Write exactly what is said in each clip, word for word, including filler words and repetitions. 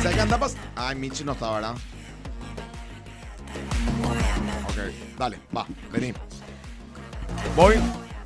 ¿Sabes qué anda pas? Ay, Mitch no está, ¿verdad? Ok, dale, va, vení. Voy.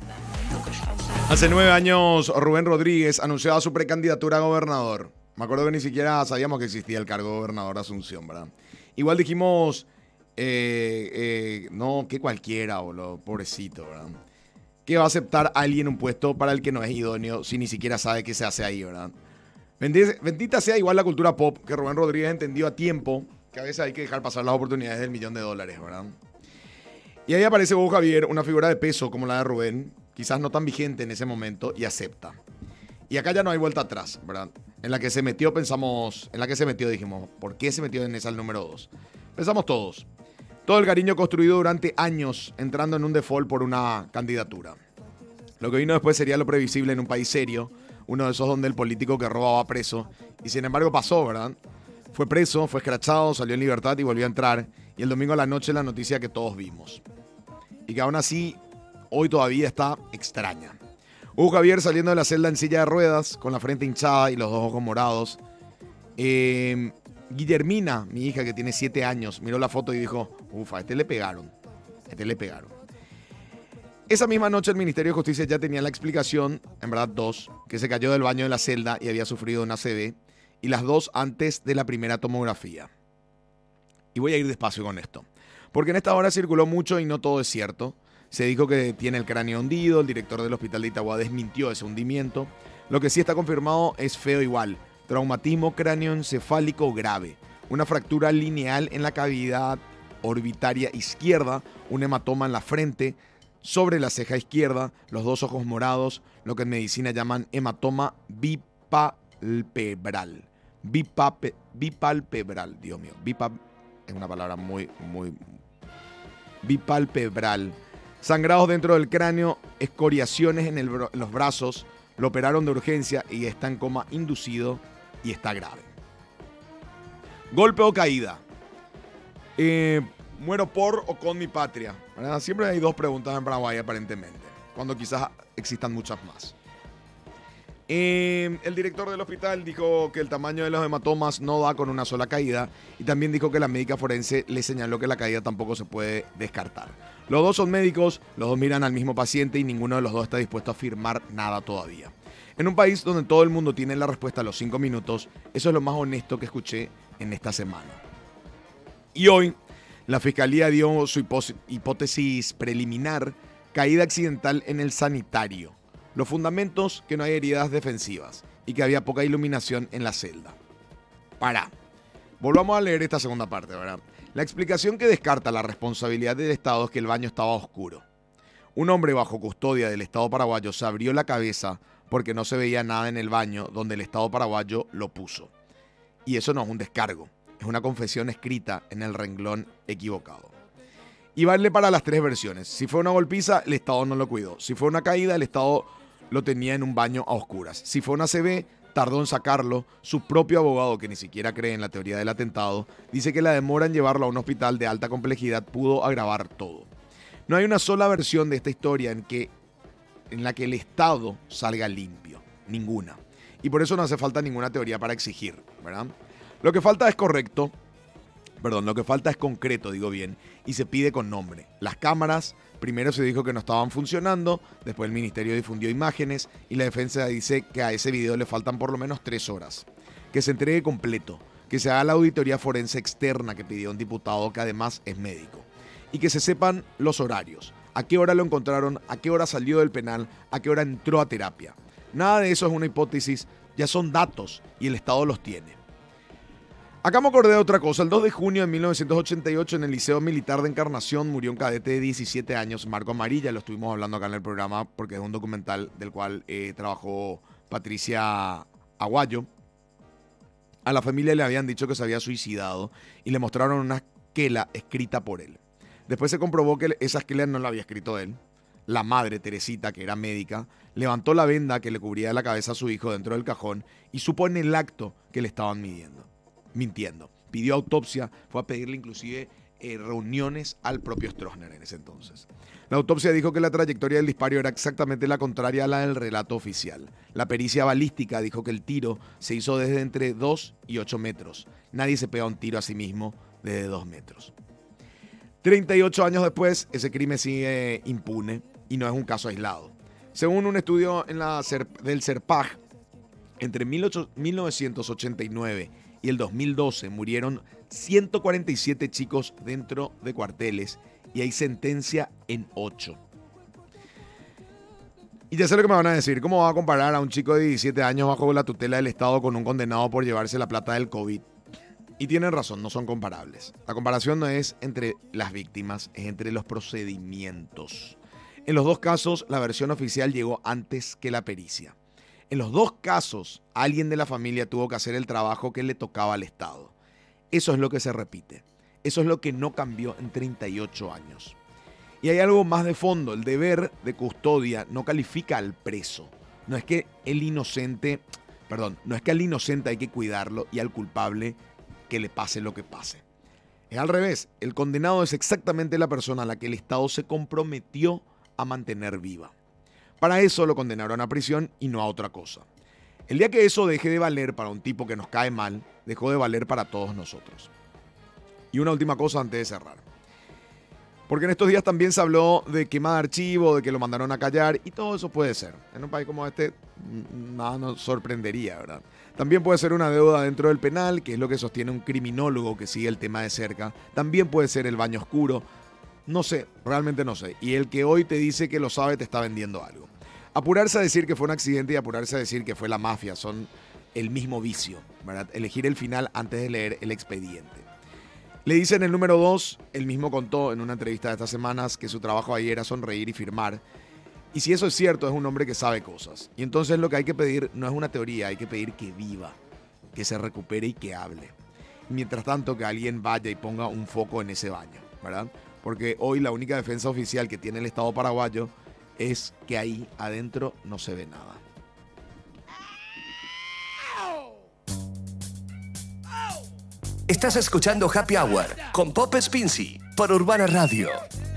Hace nueve años, Rubén Rodríguez anunciaba su precandidatura a gobernador. Me acuerdo que ni siquiera sabíamos que existía el cargo de gobernador de Asunción, ¿verdad? Igual dijimos, eh, eh, no, que cualquiera, boludo, pobrecito, ¿verdad? Que va a aceptar a alguien un puesto para el que no es idóneo si ni siquiera sabe qué se hace ahí, ¿verdad? Bendita sea igual la cultura pop que Rubén Rodríguez entendió a tiempo que a veces hay que dejar pasar las oportunidades del millón de dólares, ¿verdad? Y ahí aparece Hugo Javier, una figura de peso como la de Rubén, quizás no tan vigente en ese momento, y acepta. Y acá ya no hay vuelta atrás, ¿verdad? En la que se metió pensamos, en la que se metió dijimos, ¿por qué se metió en esa el número dos? Pensamos todos. Todo el cariño construido durante años entrando en un default por una candidatura. Lo que vino después sería lo previsible en un país serio, uno de esos donde el político que roba va preso, y sin embargo pasó, ¿verdad? Fue preso, fue escrachado, salió en libertad y volvió a entrar, y el domingo a la noche la noticia que todos vimos. Y que aún así, hoy todavía está extraña. Hugo Javier saliendo de la celda en silla de ruedas, con la frente hinchada y los dos ojos morados. Eh, Guillermina, mi hija que tiene siete años, miró la foto y dijo, ufa, a este le pegaron, a este le pegaron. Esa misma noche el Ministerio de Justicia ya tenía la explicación, en verdad dos, que se cayó del baño de la celda y había sufrido una A C V, y las dos antes de la primera tomografía. Y voy a ir despacio con esto, porque en esta hora circuló mucho y no todo es cierto. Se dijo que tiene el cráneo hundido, el director del hospital de Itagua desmintió ese hundimiento. Lo que sí está confirmado es feo igual, traumatismo cráneoencefálico grave, una fractura lineal en la cavidad orbitaria izquierda, un hematoma en la frente, sobre la ceja izquierda, los dos ojos morados, lo que en medicina llaman hematoma bipalpebral. Bipape, bipalpebral, Dios mío. Bipal, es una palabra muy, muy... Bipalpebral. Sangrados dentro del cráneo, escoriaciones en, el, en los brazos, lo operaron de urgencia y está en coma inducido y está grave. Golpe o caída. Eh... ¿Muero por o con mi patria? ¿Verdad? Siempre hay dos preguntas en Paraguay aparentemente, cuando quizás existan muchas más. Eh, el director del hospital dijo que el tamaño de los hematomas no da con una sola caída y también dijo que la médica forense le señaló que la caída tampoco se puede descartar. Los dos son médicos, los dos miran al mismo paciente y ninguno de los dos está dispuesto a afirmar nada todavía. En un país donde todo el mundo tiene la respuesta a los cinco minutos, eso es lo más honesto que escuché en esta semana. Y hoy la fiscalía dio su hipótesis preliminar, caída accidental en el sanitario. Los fundamentos, que no hay heridas defensivas y que había poca iluminación en la celda. Para. Volvamos a leer esta segunda parte, ¿verdad? La explicación que descarta la responsabilidad del Estado es que el baño estaba oscuro. Un hombre bajo custodia del Estado paraguayo se abrió la cabeza porque no se veía nada en el baño donde el Estado paraguayo lo puso. Y eso no es un descargo. Es una confesión escrita en el renglón equivocado. Y vale para las tres versiones. Si fue una golpiza, el Estado no lo cuidó. Si fue una caída, el Estado lo tenía en un baño a oscuras. Si fue una A C V, tardó en sacarlo. Su propio abogado, que ni siquiera cree en la teoría del atentado, dice que la demora en llevarlo a un hospital de alta complejidad pudo agravar todo. No hay una sola versión de esta historia en, que, en la que el Estado salga limpio. Ninguna. Y por eso no hace falta ninguna teoría para exigir, ¿verdad? Lo que falta es correcto, perdón, lo que falta es concreto, digo bien, y se pide con nombre. Las cámaras, primero se dijo que no estaban funcionando, después el ministerio difundió imágenes y la defensa dice que a ese video le faltan por lo menos tres horas. Que se entregue completo, que se haga la auditoría forense externa que pidió un diputado que además es médico. Y que se sepan los horarios, a qué hora lo encontraron, a qué hora salió del penal, a qué hora entró a terapia. Nada de eso es una hipótesis, ya son datos y el Estado los tiene. Acá me acordé de otra cosa. El dos de junio de mil novecientos ochenta y ocho en el Liceo Militar de Encarnación murió un cadete de diecisiete años, Marco Amarilla. Lo estuvimos hablando acá en el programa porque es un documental del cual eh, trabajó Patricia Aguayo. A la familia le habían dicho que se había suicidado y le mostraron una esquela escrita por él. Después se comprobó que esa esquela no la había escrito él. La madre, Teresita, que era médica, levantó la venda que le cubría la cabeza a su hijo dentro del cajón y supo en el acto que le estaban midiendo. mintiendo. Pidió autopsia, fue a pedirle inclusive eh, reuniones al propio Stroessner en ese entonces. La autopsia dijo que la trayectoria del disparo era exactamente la contraria a la del relato oficial. La pericia balística dijo que el tiro se hizo desde entre dos y ocho metros. Nadie se pega un tiro a sí mismo desde dos metros. treinta y ocho años después, ese crimen sigue impune y no es un caso aislado. Según un estudio en la Serp- del CERPAG, entre mil novecientos ochenta y nueve y el dos mil doce murieron ciento cuarenta y siete chicos dentro de cuarteles y hay sentencia en ocho. Y ya sé lo que me van a decir. ¿Cómo va a comparar a un chico de diecisiete años bajo la tutela del Estado con un condenado por llevarse la plata del COVID? Y tienen razón, no son comparables. La comparación no es entre las víctimas, es entre los procedimientos. En los dos casos, la versión oficial llegó antes que la pericia. En los dos casos, alguien de la familia tuvo que hacer el trabajo que le tocaba al Estado. Eso es lo que se repite. Eso es lo que no cambió en treinta y ocho años. Y hay algo más de fondo. El deber de custodia no califica al preso. No es que el inocente, perdón, no es que al inocente hay que cuidarlo y al culpable que le pase lo que pase. Es al revés. El condenado es exactamente la persona a la que el Estado se comprometió a mantener viva. Para eso lo condenaron a prisión y no a otra cosa. El día que eso deje de valer para un tipo que nos cae mal, dejó de valer para todos nosotros. Y una última cosa antes de cerrar. Porque en estos días también se habló de quema de archivo, de que lo mandaron a callar, y todo eso puede ser. En un país como este, nada nos sorprendería, ¿verdad? También puede ser una deuda dentro del penal, que es lo que sostiene un criminólogo que sigue el tema de cerca. También puede ser el baño oscuro. No sé, realmente no sé. Y el que hoy te dice que lo sabe te está vendiendo algo. Apurarse a decir que fue un accidente y apurarse a decir que fue la mafia son el mismo vicio, ¿verdad? Elegir el final antes de leer el expediente. Le dicen el número dos, él mismo contó en una entrevista de estas semanas que su trabajo ahí era sonreír y firmar. Y si eso es cierto, es un hombre que sabe cosas. Y entonces lo que hay que pedir no es una teoría, hay que pedir que viva, que se recupere y que hable. Mientras tanto, que alguien vaya y ponga un foco en ese baño, ¿verdad? Porque hoy la única defensa oficial que tiene el Estado paraguayo es que ahí adentro no se ve nada. Estás escuchando Happy Hour con Pop Spincy por Urbana Radio.